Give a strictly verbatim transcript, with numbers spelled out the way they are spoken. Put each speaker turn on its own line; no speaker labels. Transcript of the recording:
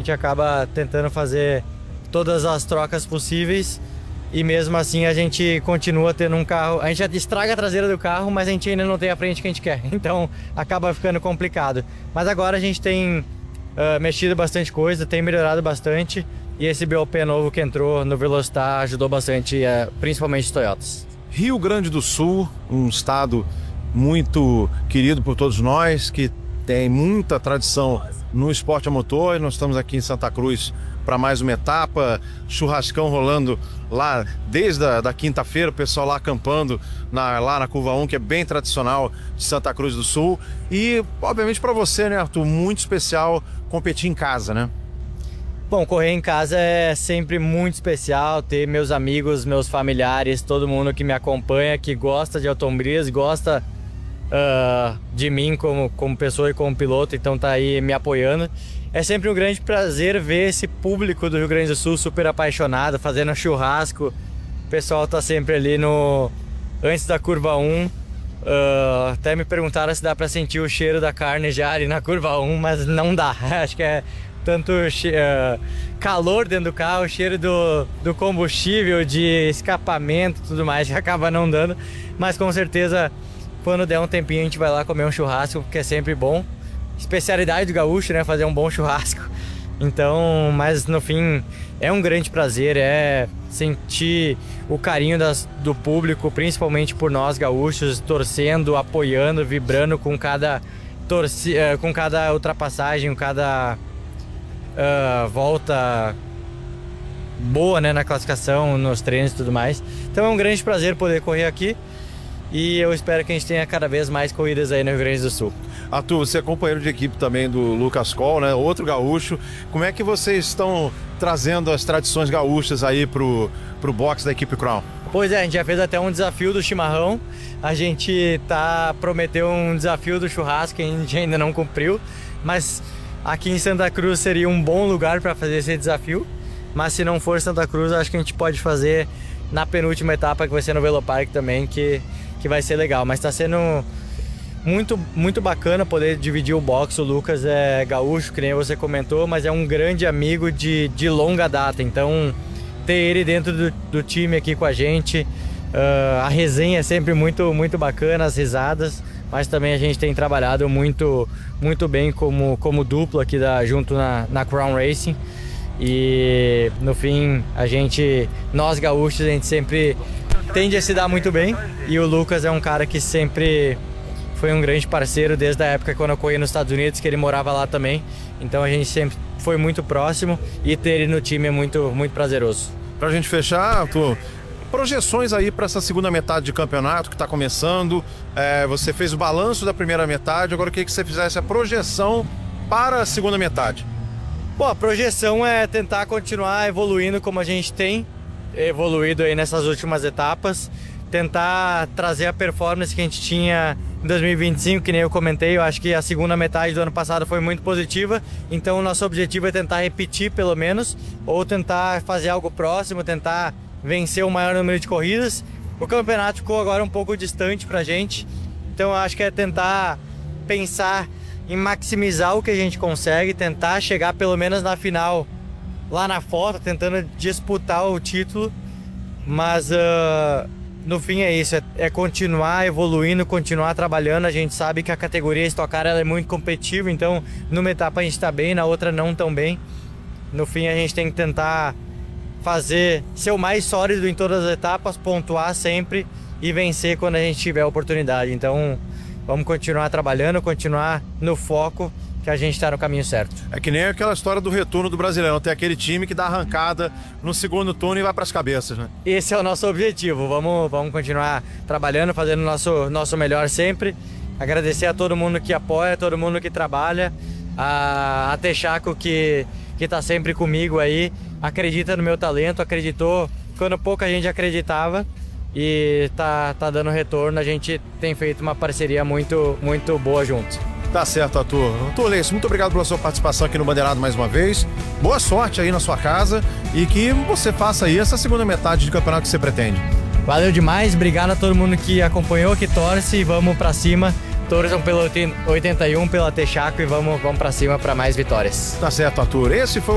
gente acaba tentando fazer todas as trocas possíveis e mesmo assim a gente continua tendo um carro, a gente já estraga a traseira do carro, mas a gente ainda não tem a frente que a gente quer, então acaba ficando complicado. Mas agora a gente tem uh, mexido bastante coisa, tem melhorado bastante e esse B O P novo que entrou no Velocitar ajudou bastante, uh, principalmente os Toyotas.
Rio Grande do Sul, um estado muito querido por todos nós, que tem muita tradição no esporte a motor. Nós estamos aqui em Santa Cruz para mais uma etapa, churrascão rolando lá desde a da quinta-feira, o pessoal lá acampando na, lá na Curva um, que é bem tradicional de Santa Cruz do Sul. E, obviamente, para você, né, Arthur, muito especial competir em casa, né?
Bom, correr em casa é sempre muito especial, ter meus amigos, meus familiares, todo mundo que me acompanha, que gosta de automobilismo, gosta uh, de mim como, como pessoa e como piloto, então tá aí me apoiando. É sempre um grande prazer ver esse público do Rio Grande do Sul super apaixonado, fazendo churrasco. O pessoal tá sempre ali no antes da curva um. Uh, até me perguntaram se dá para sentir o cheiro da carne já ali na curva um, mas não dá. Acho que é tanto uh, calor dentro do carro, o cheiro do, do combustível, de escapamento e tudo mais, que acaba não dando. Mas com certeza, quando der um tempinho, a gente vai lá comer um churrasco, que é sempre bom. Especialidade do gaúcho, né? Fazer um bom churrasco. Então, mas no fim, é um grande prazer, é sentir o carinho das, do público, principalmente por nós gaúchos, torcendo, apoiando, vibrando com cada, torci, uh, com cada ultrapassagem, com cada uh, volta boa, né, na classificação, nos treinos e tudo mais. Então é um grande prazer poder correr aqui e eu espero que a gente tenha cada vez mais corridas aí no Rio Grande do Sul.
Arthur, você é companheiro de equipe também do Lucas Coll, né? Outro gaúcho. Como é que vocês estão trazendo as tradições gaúchas aí pro, pro box da equipe Crown?
Pois é, a gente já fez até um desafio do chimarrão. A gente tá, prometeu um desafio do churrasco que a gente ainda não cumpriu. Mas aqui em Santa Cruz seria um bom lugar para fazer esse desafio. Mas se não for Santa Cruz, acho que a gente pode fazer na penúltima etapa, que vai ser no Velopark também, que, que vai ser legal. Mas tá sendo muito, muito bacana poder dividir o box. O Lucas é gaúcho, que nem você comentou, mas é um grande amigo de, de longa data. Então, ter ele dentro do, do time aqui com a gente, uh, a resenha é sempre muito, muito bacana, as risadas, mas também a gente tem trabalhado muito, muito bem como, como duplo aqui da, junto na, na Crown Racing. E no fim, a gente, nós gaúchos, a gente sempre tende a se dar muito bem. E o Lucas é um cara que sempre foi um grande parceiro desde a época quando eu corri nos Estados Unidos, que ele morava lá também. Então a gente sempre foi muito próximo e ter ele no time é muito, muito prazeroso.
Pra gente fechar, Arthur, projeções aí para essa segunda metade de campeonato que está começando. É, você fez o balanço da primeira metade, agora eu queria que você fizesse a projeção para a segunda metade.
Bom, a projeção é tentar continuar evoluindo como a gente tem evoluído aí nessas últimas etapas, tentar trazer a performance que a gente tinha em dois mil e vinte e cinco, que nem eu comentei. Eu acho que a segunda metade do ano passado foi muito positiva, então o nosso objetivo é tentar repetir pelo menos, ou tentar fazer algo próximo, tentar vencer o maior número de corridas. O campeonato ficou agora um pouco distante pra gente, então eu acho que é tentar pensar em maximizar o que a gente consegue, tentar chegar pelo menos na final, lá na foto, tentando disputar o título, mas uh, no fim é isso, é, é continuar evoluindo, continuar trabalhando. A gente sabe que a categoria Stock Car ela é muito competitiva, então numa etapa a gente está bem, na outra não tão bem. No fim a gente tem que tentar fazer, ser o mais sólido em todas as etapas, pontuar sempre e vencer quando a gente tiver a oportunidade. Então vamos continuar trabalhando, continuar no foco, que a gente está no caminho certo.
É que nem aquela história do retorno do Brasileirão, tem aquele time que dá arrancada no segundo turno e vai para as cabeças, né?
Esse é o nosso objetivo, vamos, vamos continuar trabalhando, fazendo o nosso, nosso melhor sempre. Agradecer a todo mundo que apoia, todo mundo que trabalha, a, a Texaco que está sempre comigo aí, acredita no meu talento, acreditou quando pouca gente acreditava. E tá, tá dando retorno, a gente tem feito uma parceria muito, muito boa junto.
Tá certo, Arthur. Arthur Leite, muito obrigado pela sua participação aqui no Bandeirado mais uma vez. Boa sorte aí na sua casa e que você faça aí essa segunda metade de campeonato que você pretende.
Valeu demais, obrigado a todo mundo que acompanhou, que torce, e vamos pra cima. Torçam pelo oitenta e um, pela Texaco, e vamos, vamos pra cima para mais vitórias.
Tá certo, Arthur. Esse foi